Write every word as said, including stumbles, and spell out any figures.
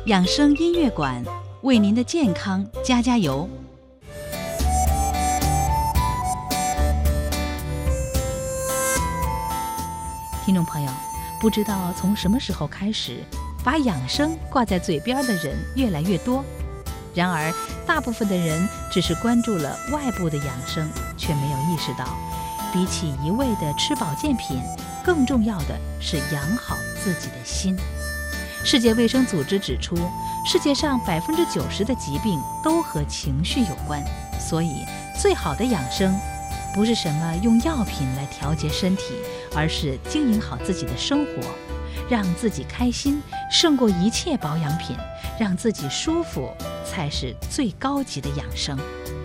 养生音乐馆为您的健康加加油。听众朋友，不知道从什么时候开始，把养生挂在嘴边的人越来越多。然而，大部分的人只是关注了外部的养生，却没有意识到，比起一味的吃保健品，更重要的是养好自己的心。世界卫生组织指出，世界上百分之九十的疾病都和情绪有关，所以最好的养生不是什么用药品来调节身体，而是经营好自己的生活，让自己开心胜过一切保养品，让自己舒服才是最高级的养生。